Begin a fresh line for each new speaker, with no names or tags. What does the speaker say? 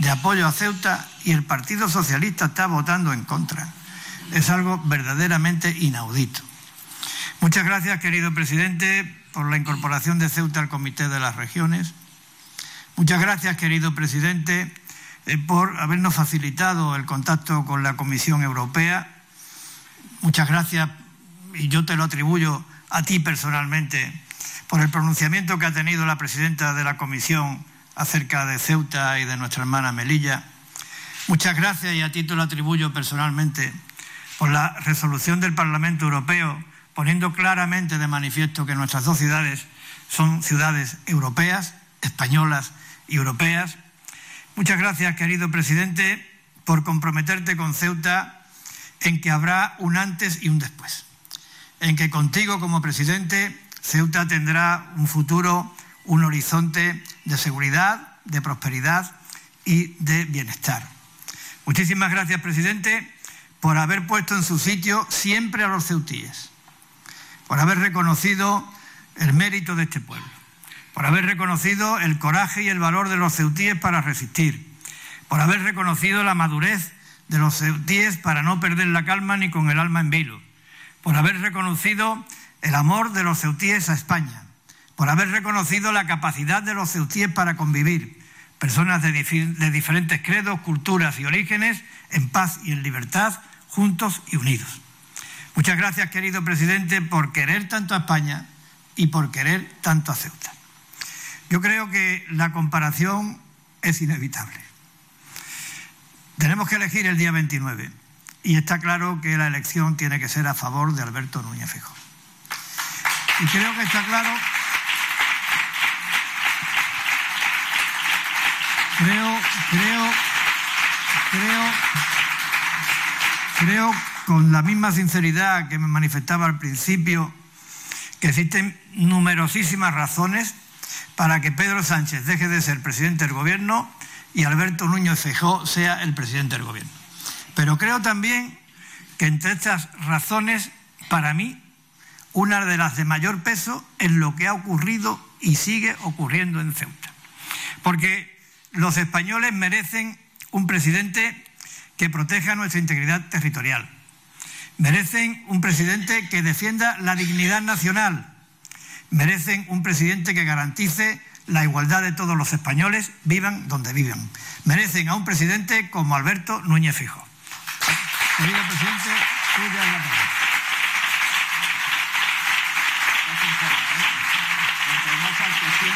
de apoyo a Ceuta y el Partido Socialista está votando en contra. Es algo verdaderamente inaudito. Muchas gracias, querido presidente, por la incorporación de Ceuta al Comité de las Regiones. Muchas gracias, querido presidente, por habernos facilitado el contacto con la Comisión Europea. Muchas gracias, y yo te lo atribuyo a ti personalmente, por el pronunciamiento que ha tenido la presidenta de la Comisión acerca de Ceuta y de nuestra hermana Melilla. Muchas gracias, y a ti te lo atribuyo personalmente, por la resolución del Parlamento Europeo, poniendo claramente de manifiesto que nuestras dos ciudades son ciudades europeas, españolas y europeas. Muchas gracias, querido presidente, por comprometerte con Ceuta en que habrá un antes y un después, en que contigo como presidente Ceuta tendrá un futuro, un horizonte de seguridad, de prosperidad y de bienestar. Muchísimas gracias, presidente, por haber puesto en su sitio siempre a los ceutíes, por haber reconocido el mérito de este pueblo, por haber reconocido el coraje y el valor de los ceutíes para resistir, por haber reconocido la madurez de los ceutíes para no perder la calma ni con el alma en vilo, por haber reconocido el amor de los ceutíes a España, por haber reconocido la capacidad de los ceutíes para convivir, personas de diferentes credos, culturas y orígenes, en paz y en libertad, juntos y unidos. Muchas gracias, querido presidente, por querer tanto a España y por querer tanto a Ceuta. Yo creo que la comparación es inevitable. Tenemos que elegir el día 29 y está claro que la elección tiene que ser a favor de Alberto Núñez Feijóo. Y creo que está claro, creo con la misma sinceridad que me manifestaba al principio, que existen numerosísimas razones para que Pedro Sánchez deje de ser presidente del Gobierno y Alberto Núñez Feijóo sea el presidente del Gobierno. Pero creo también que entre estas razones, para mí, una de las de mayor peso es lo que ha ocurrido y sigue ocurriendo en Ceuta. Porque los españoles merecen un presidente que proteja nuestra integridad territorial. Merecen un presidente que defienda la dignidad nacional. Merecen un presidente que garantice la igualdad de todos los españoles, vivan donde vivan. Merecen a un presidente como Alberto Núñez Feijóo. Querido presidente, tuya es la palabra. Cuanto más alto siempre